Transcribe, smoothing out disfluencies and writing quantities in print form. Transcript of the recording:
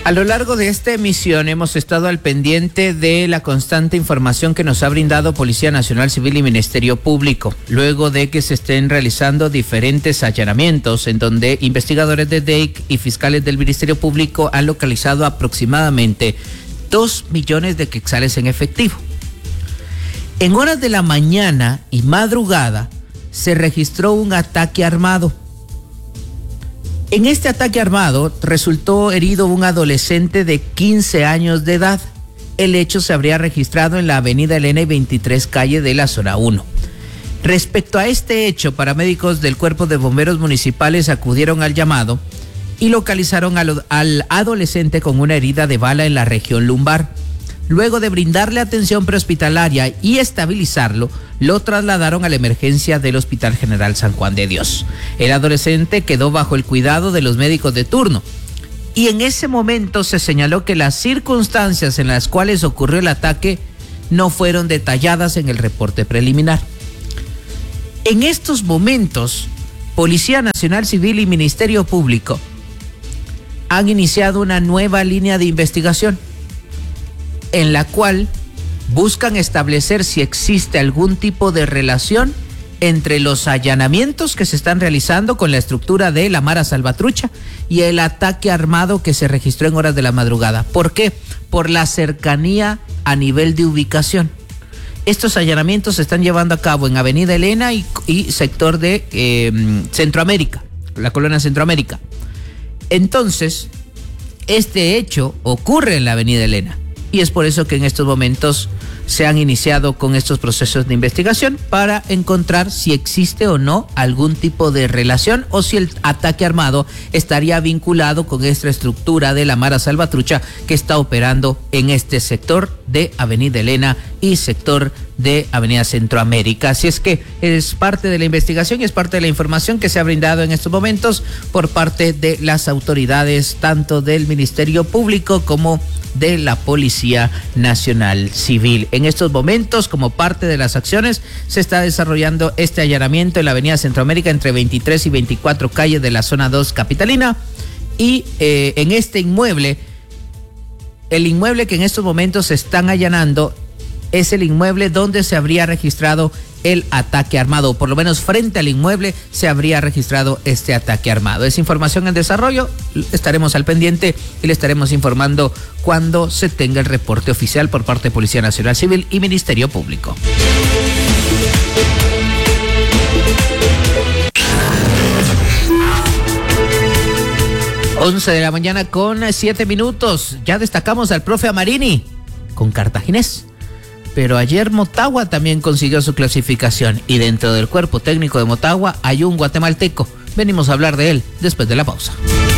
A lo largo de esta emisión hemos estado al pendiente de la constante información que nos ha brindado Policía Nacional Civil y Ministerio Público, luego de que se estén realizando diferentes allanamientos en donde investigadores de DEIC y fiscales del Ministerio Público han localizado aproximadamente 2 millones de quetzales en efectivo. En horas de la mañana y madrugada se registró un ataque armado. En este ataque armado resultó herido un adolescente de 15 años de edad. El hecho se habría registrado en la avenida Elena y 23 calle de la zona 1. Respecto a este hecho, paramédicos del Cuerpo de Bomberos Municipales acudieron al llamado y localizaron al adolescente con una herida de bala en la región lumbar. Luego de brindarle atención prehospitalaria y estabilizarlo, lo trasladaron a la emergencia del Hospital General San Juan de Dios. El adolescente quedó bajo el cuidado de los médicos de turno y en ese momento se señaló que las circunstancias en las cuales ocurrió el ataque no fueron detalladas en el reporte preliminar. En estos momentos, Policía Nacional Civil y Ministerio Público han iniciado una nueva línea de investigación en la cual buscan establecer si existe algún tipo de relación entre los allanamientos que se están realizando con la estructura de la Mara Salvatrucha y el ataque armado que se registró en horas de la madrugada. ¿Por qué? Por la cercanía a nivel de ubicación. Estos allanamientos se están llevando a cabo en Avenida Elena y sector de Centroamérica, la colonia Centroamérica. Entonces, este hecho ocurre en la Avenida Elena. Y es por eso que en estos momentos se han iniciado con estos procesos de investigación para encontrar si existe o no algún tipo de relación o si el ataque armado estaría vinculado con esta estructura de la Mara Salvatrucha que está operando en este sector de Avenida Elena y sector de Avenida Centroamérica. Así es que es parte de la investigación y es parte de la información que se ha brindado en estos momentos por parte de las autoridades, tanto del Ministerio Público como de la Policía Nacional Civil. En estos momentos, como parte de las acciones, se está desarrollando este allanamiento en la Avenida Centroamérica entre 23 y 24 calles de la zona 2 capitalina y en este inmueble, el inmueble que en estos momentos se están allanando es el inmueble donde se habría registrado el ataque armado, o por lo menos frente al inmueble se habría registrado este ataque armado. Es información en desarrollo, estaremos al pendiente y le estaremos informando cuando se tenga el reporte oficial por parte de Policía Nacional Civil y Ministerio Público. Once de la mañana con 7 minutos. Ya destacamos al profe Amarini con Cartaginés. Pero ayer Motagua también consiguió su clasificación y dentro del cuerpo técnico de Motagua hay un guatemalteco. Venimos a hablar de él después de la pausa.